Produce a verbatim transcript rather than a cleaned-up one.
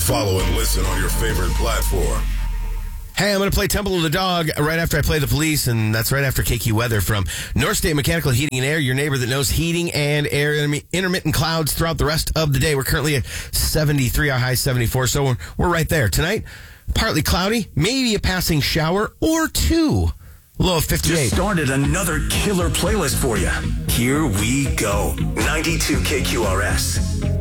Follow and listen on your favorite platform. Hey, I'm going to play Temple of the Dog right after I play the Police, and that's right after K Q Weather from North State Mechanical Heating and Air, your neighbor that knows heating and air, intermittent clouds throughout the rest of the day. We're currently at seventy-three, our high seventy-four, so we're, we're right there. Tonight, partly cloudy, maybe a passing shower or two. Low of fifty-eight. Just started another killer playlist for you. Here we go. ninety-two K Q R S.